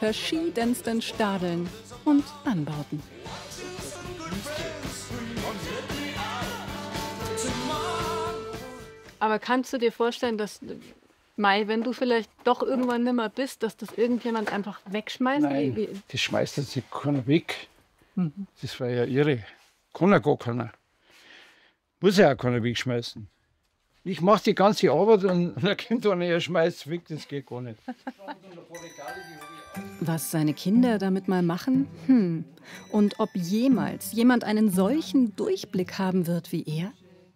verschiedensten Stadeln und Anbauten. Aber kannst du dir vorstellen, dass, Mai, wenn du vielleicht doch irgendwann nimmer bist, dass das irgendjemand einfach wegschmeißt? Nein, das schmeißt jetzt keiner weg. Das war ja irre. Kann ja gar keiner. Muss ja auch keiner wegschmeißen. Ich mache die ganze Arbeit und dann kommt einer, er schmeißt weg, das geht gar nicht. Was seine Kinder damit mal machen? Und ob jemals jemand einen solchen Durchblick haben wird wie er?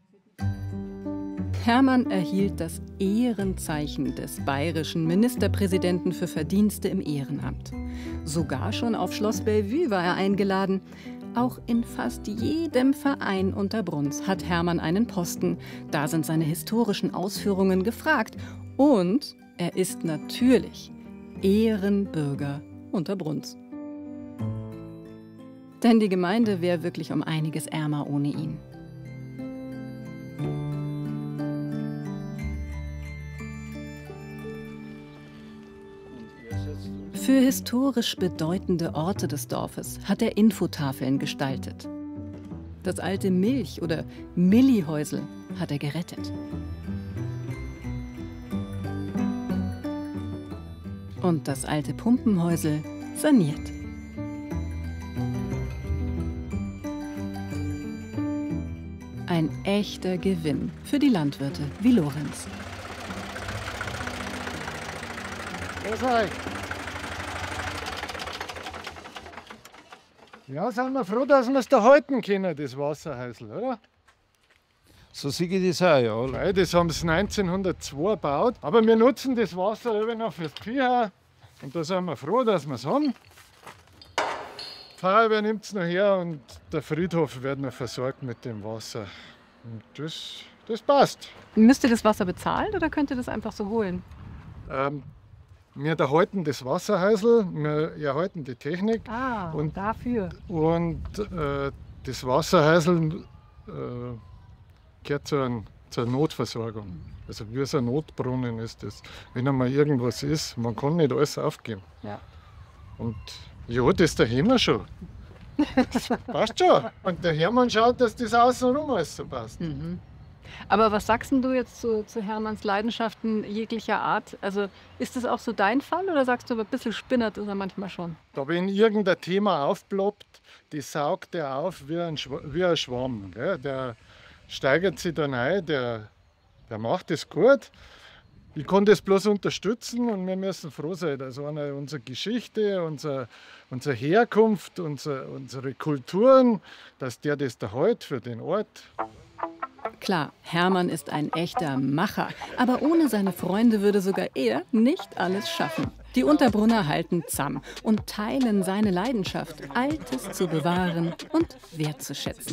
Hermann erhielt das Ehrenzeichen des bayerischen Ministerpräsidenten für Verdienste im Ehrenamt. Sogar schon auf Schloss Bellevue war er eingeladen. Auch in fast jedem Verein Unterbrunns hat Hermann einen Posten. Da sind seine historischen Ausführungen gefragt. Und er ist natürlich Ehrenbürger Unterbrunns. Denn die Gemeinde wäre wirklich um einiges ärmer ohne ihn. Für historisch bedeutende Orte des Dorfes hat er Infotafeln gestaltet. Das alte Milch- oder Millihäusel hat er gerettet. Und das alte Pumpenhäusel saniert. Ein echter Gewinn für die Landwirte wie Lorenz. Ja, sind wir froh, dass wir es da halten können, das Wasserhäusl, oder? So sehe ich das auch, ja. Nein, das haben sie 1902 gebaut. Aber wir nutzen das Wasser eben noch fürs Vieh. Und da sind wir froh, dass wir es haben. Die Feuerwehr nimmt es noch her und der Friedhof wird noch versorgt mit dem Wasser. Und das passt. Müsst ihr das Wasser bezahlen oder könnt ihr das einfach so holen? Wir erhalten das Wasserhäusl, wir erhalten die Technik. Und dafür. Und das Wasserhäusl gehört zur Notversorgung. Also wie so ein Notbrunnen ist das. Wenn einmal irgendwas ist, man kann nicht alles aufgeben. Ja. Und ja, das daheim schon. Passt schon. Und der Hermann schaut, dass das außenrum alles so passt. Aber was sagst denn du jetzt zu Hermanns Leidenschaften jeglicher Art? Also ist das auch so dein Fall oder sagst du, ein bisschen spinnert ist er manchmal schon? Da wenn irgendein Thema aufploppt, das saugt er auf wie ein Schwamm. Gell? Der steigert sich dann ein, der macht das gut. Ich kann das bloß unterstützen und wir müssen froh sein, dass unsere Geschichte, unsere Herkunft, unsere Kulturen, dass der das da hält für den Ort. Klar, Hermann ist ein echter Macher, aber ohne seine Freunde würde sogar er nicht alles schaffen. Die Unterbrunner halten zusammen und teilen seine Leidenschaft, Altes zu bewahren und wertzuschätzen.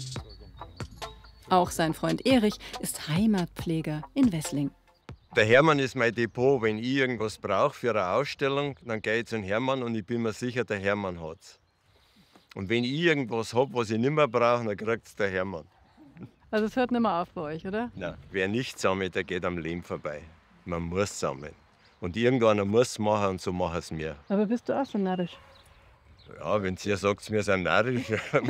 Auch sein Freund Erich ist Heimatpfleger in Wessling. Der Hermann ist mein Depot. Wenn ich irgendwas brauche für eine Ausstellung, dann gehe ich zum Hermann und ich bin mir sicher, der Hermann hat es. Und wenn ich irgendwas habe, was ich nicht mehr brauche, dann kriegt es der Hermann. Also es hört nicht mehr auf bei euch, oder? Nein, wer nicht sammelt, der geht am Leben vorbei. Man muss sammeln. Und irgendeiner muss es machen und so machen es wir. Aber bist du auch so narrisch? Ja, wenn ihr sagt, wir sind narrisch,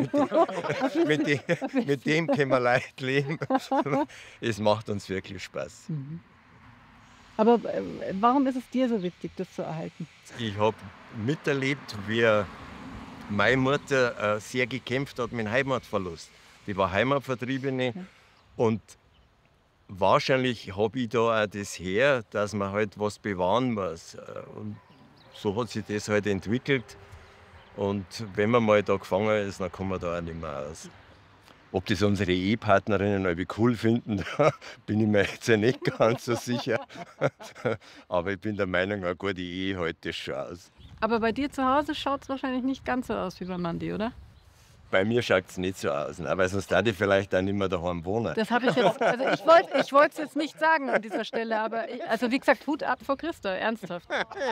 mit dem können wir leicht leben. Es macht uns wirklich Spaß. Aber warum ist es dir so wichtig, das zu erhalten? Ich habe miterlebt, wie meine Mutter sehr gekämpft hat mit dem Heimatverlust. Die war Heimatvertriebene und wahrscheinlich habe ich da auch das her, dass man halt was bewahren muss. Und so hat sich das halt entwickelt. Und wenn man mal da gefangen ist, dann kommen wir da auch nicht mehr aus. Ob das unsere Ehepartnerinnen irgendwie cool finden, da bin ich mir jetzt ja nicht ganz so sicher. Aber ich bin der Meinung, eine gute Ehe hält das schon aus. Aber bei dir zu Hause schaut es wahrscheinlich nicht ganz so aus wie bei Mandy, oder? Bei mir schaut es nicht so aus, ne? Weil sonst darf ich vielleicht auch nicht mehr daheim wohnen. Das habe ich jetzt, also ich wollte es jetzt nicht sagen an dieser Stelle, aber also wie gesagt, Hut ab vor Christa, ernsthaft.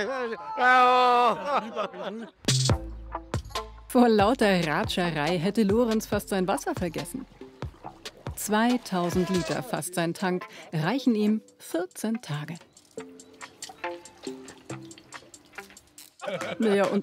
Vor lauter Ratscherei hätte Lorenz fast sein Wasser vergessen. 2000 Liter fast sein Tank, reichen ihm 14 Tage. Naja, und